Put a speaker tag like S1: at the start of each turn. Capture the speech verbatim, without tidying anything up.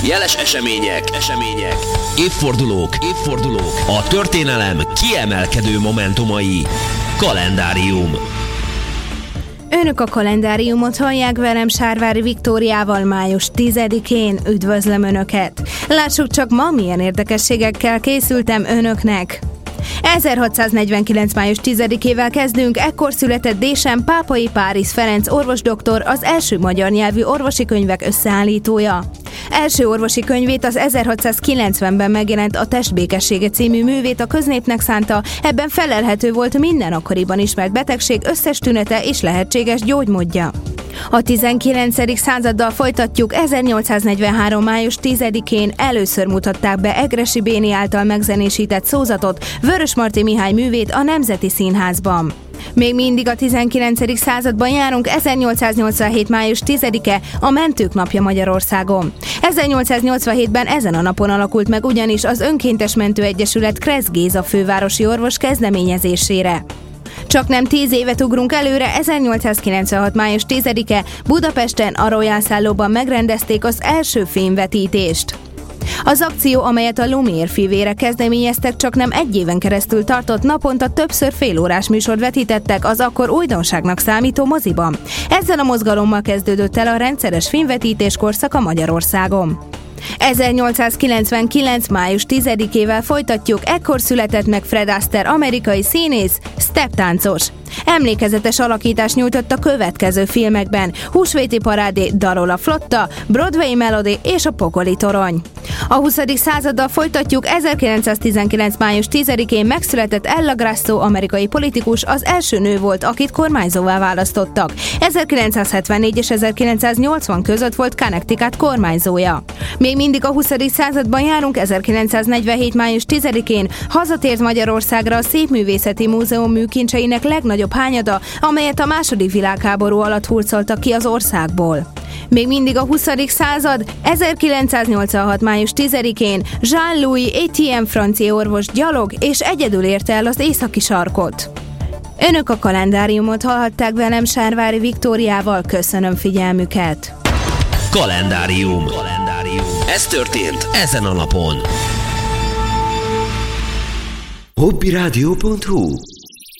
S1: Jeles események, események, évfordulók, évfordulók, a történelem kiemelkedő momentumai. Kalendárium.
S2: Önök a kalendáriumot hallják, velem Sárvári Viktóriával május tizedikén. Üdvözlöm Önöket! Lássuk csak ma milyen érdekességekkel készültem Önöknek. ezerhatszáznegyvenkilenc. május tizedikével kezdünk, ekkor született Désem Pápai Páriz Ferenc orvosdoktor, az első magyar nyelvű orvosi könyvek összeállítója. Első orvosi könyvét, az ezerhatszázkilencvenben megjelent A test békessége című művét a köznépnek szánta, ebben felelhető volt minden akkoriban ismert betegség összes tünete és lehetséges gyógymódja. A tizenkilencedik századdal folytatjuk. ezernyolcszáznegyvenhárom. május tizedikén először mutatták be Egressy Béni által megzenésített szózatot, Vörösmarty Mihály művét a Nemzeti Színházban. Még mindig a tizenkilencedik században járunk. ezernyolcszáznyolcvanhét. május tizedike a Mentők Napja Magyarországon. ezernyolcszáznyolcvanhétben ezen a napon alakult meg ugyanis az Önkéntes Mentőegyesület Kressz Géza fővárosi orvos kezdeményezésére. Csak nem tíz évet ugrunk előre, ezernyolcszázkilencvenhat. május tizedike Budapesten a Royal Szállóban megrendezték az első filmvetítést. Az akció, amelyet a Lumière fivérek kezdeményeztek, csak nem egy éven keresztül tartott, naponta többször félórás műsort vetítettek az akkor újdonságnak számító moziban. Ezzel a mozgalommal kezdődött el a rendszeres filmvetítés korszaka Magyarországon. ezernyolcszázkilencvenkilenc. május tizedikével folytatjuk, ekkor született meg Fred Astaire, amerikai színész, stepptáncos. Emlékezetes alakítást nyújtott a következő filmekben: Húsvéti parádé, Dalol a flotta, Broadway Melody és a Pokoli torony. A huszadik századdal folytatjuk. ezerkilencszáztizenkilenc. május tizedikén megszületett Ella Grasso, amerikai politikus, az első nő volt, akit kormányzóvá választottak. ezerkilencszázhetvennégy és ezerkilencszáznyolcvan között volt Connecticut kormányzója. Még mindig a huszadik században járunk. ezerkilencszáznegyvenhét. május tizedikén hazatért Magyarországra a Szépművészeti Múzeum műkincseinek legnagyobb hányada, amelyet a második világháború alatt hurcoltak ki az országból. Még mindig a huszadik század. ezerkilencszáznyolcvanhat. május tizedikén Jean-Louis Etienne francia orvos gyalog és egyedül érte el az északi sarkot. Önök a kalendáriumot hallhatták, velem Sárvári Viktóriával. Köszönöm figyelmüket!
S1: Kalendárium. Kalendárium. Ez történt ezen a napon.
S3: hobbyradio pont hu